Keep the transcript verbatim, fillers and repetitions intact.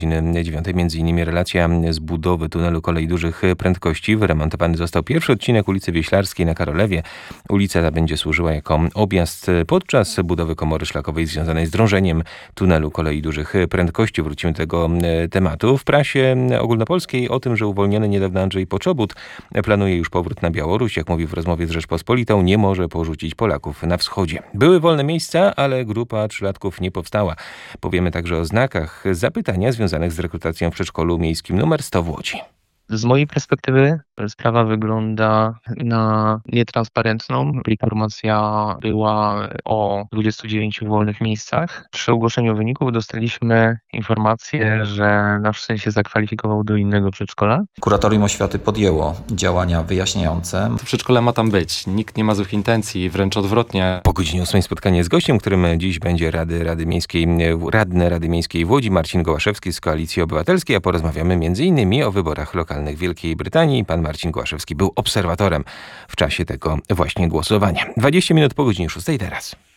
godziny dziewiątej między innymi relacja z budowy tunelu kolei dużych prędkości. Wyremontowany został pierwszy odcinek ulicy Wieślarskiej na Karolewie. Ulica ta będzie służyła jako objazd podczas budowy komory szlakowej związanej z drążeniem tunelu kolei dużych prędkości. Wrócimy do tego tematu. W prasie ogólnopolskiej o tym, że uwolniony niedawno Andrzej Poczobut planuje już powrót na Białoruś. Jak mówi w rozmowie z Rzeczpospolitą, nie może porzucić Polaków na wschodzie. Były wolne miejsca, ale grupa trzylatków nie powstała. Powiemy także o znakach zapytania związanych z rekrutacją w przedszkolu miejskim numer sto w Łodzi. Z mojej perspektywy sprawa wygląda na nietransparentną. Informacja była o dwudziestu dziewięciu wolnych miejscach. Przy ogłoszeniu wyników dostaliśmy informację, że nasz syn się zakwalifikował do innego przedszkola. Kuratorium Oświaty podjęło działania wyjaśniające. To przedszkole ma tam być. Nikt nie ma złych intencji, wręcz odwrotnie. Po godzinie ósmej spotkanie z gościem, którym dziś będzie Rady, Rady Miejskiej, radny Rady Miejskiej w Łodzi, Marcin Gołaszewski z Koalicji Obywatelskiej, a porozmawiamy między innymi o wyborach lokalnych w Wielkiej Brytanii. Pan Marcin Gołaszewski był obserwatorem w czasie tego właśnie głosowania. dwadzieścia minut po godzinie szóstej teraz.